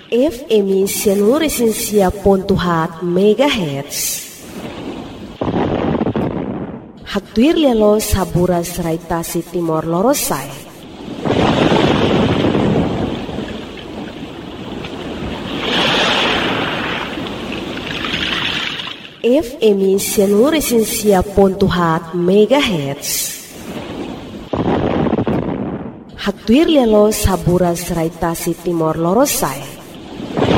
FM Sianuresinsia.hat MHz. Hatuir lialo saburas raitasi Timor Lorosai. FM Sianuresinsia.hat MHz. Hatuir lialo saburas raitasi Timor Lorosai.